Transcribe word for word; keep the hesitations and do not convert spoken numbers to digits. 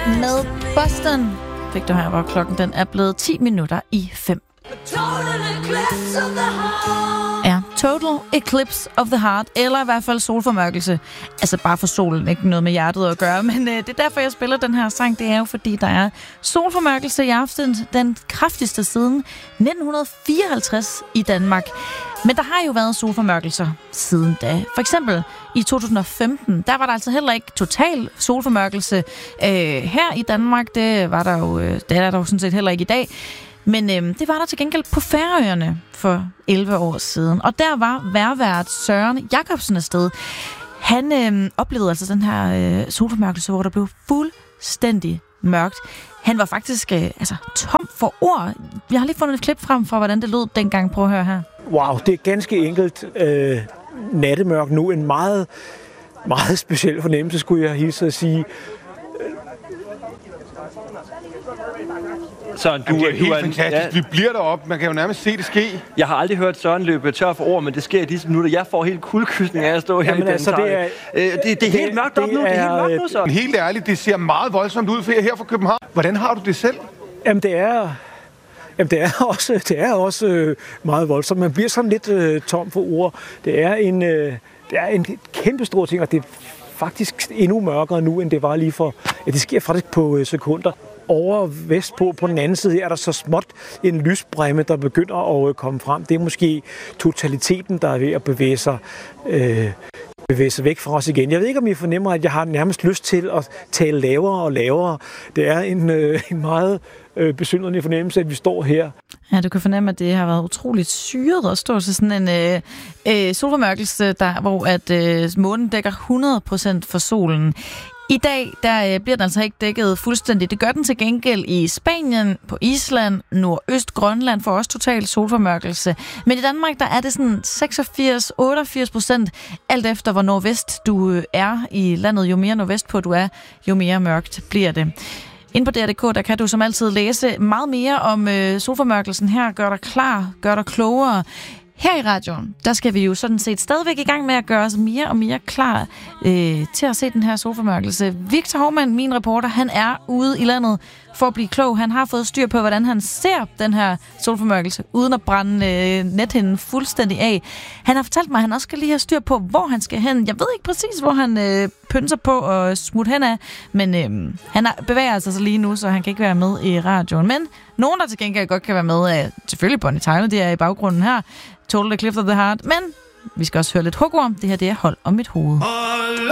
med Boston fik du her, hvor klokken den er blevet ti minutter i fem. Ja, Total Eclipse of the Heart, eller i hvert fald solformørkelse. Altså bare for solen, ikke noget med hjertet at gøre, men øh, det er derfor, jeg spiller den her sang. Det er jo, fordi der er solformørkelse i aften, den kraftigste siden nitten fireoghalvtreds i Danmark. Men der har jo været solformørkelser siden da. For eksempel i to tusind og femten, der var der altså heller ikke total solformørkelse øh, her i Danmark. Det var der jo, øh, det er der jo sådan set heller ikke i dag. Men øh, det var der til gengæld på Færøerne for elleve år siden. Og der var vejrvært Søren Jacobsen afsted. Han øh, oplevede altså den her øh, solformørkelse, hvor der blev fuldstændig mørkt. Han var faktisk øh, altså, tom for ord. Jeg har lige fundet et klip frem fra, hvordan det lød dengang. Prøv at høre her. Wow, det er ganske enkelt øh, nattemørk nu. En meget, meget speciel fornemmelse, skulle jeg hilse at sige. Søren, du, Jamen, det er helt du er en, fantastisk. Ja. Vi bliver deroppe. Man kan jo nærmest se det ske. Jeg har aldrig hørt Søren løbe tør for ord, men det sker i disse minutter. Jeg får helt kuldkysning af at stå her Jamen, i den altså, det er, øh, det, det er det, helt mørkt op nu. Det er helt mørkt nu, Søren. Helt ærligt, det ser meget voldsomt ud for jer her fra København. Hvordan har du det selv? Jamen, det er... Jamen, det er også, det er også øh, meget voldsomt. Man bliver sådan lidt øh, tom for ord. Det er en, øh, det er en kæmpe stor ting, og det er faktisk endnu mørkere nu, end det var lige for... Ja, det sker faktisk på øh, sekunder. Over vestpå på den anden side er der så småt en lysbræmme, der begynder at øh, komme frem. Det er måske totaliteten, der er ved at bevæge sig, øh, bevæge sig væk fra os igen. Jeg ved ikke, om I fornemmer, at jeg har nærmest lyst til at tale lavere og lavere. Det er en, øh, en meget øh, besynderlig fornemmelse, at vi står her. Ja, du kan fornemme, at det har været utroligt syret at stå til sådan en øh, øh, solformørkelse, der, hvor at øh, månen dækker hundrede procent for solen. I dag der øh, bliver den altså ikke dækket fuldstændigt. Det gør den til gengæld i Spanien, på Island, Nordøst, Grønland for også total solformørkelse. Men i Danmark der er det sådan seksogfirs til otteogfirs procent, alt efter hvor nordvest du er i landet. Jo mere nordvest på du er, jo mere mørkt bliver det. Inde på D R punktum D K, der kan du som altid læse meget mere om øh, solformørkelsen her. Gør dig klar, gør dig klogere. Her i radioen, der skal vi jo sådan set stadigvæk i gang med at gøre os mere og mere klar øh, til at se den her solformørkelse. Victor Hovmand, min reporter, han er ude i landet for at blive klog. Han har fået styr på, hvordan han ser den her solformørkelse, uden at brænde øh, nethinden fuldstændig af. Han har fortalt mig, at han også skal lige have styr på, hvor han skal hen. Jeg ved ikke præcis, hvor han øh, pynser på og smutte hen af, men øh, han er, bevæger sig så lige nu, så han kan ikke være med i radioen. Men nogen, der til gengæld godt kan være med, er selvfølgelig Bonnie Tyler, det er i baggrunden her. Total Eclipse of the Heart, men vi skal også høre lidt hugorm. Det her, det er Hold om mit hoved.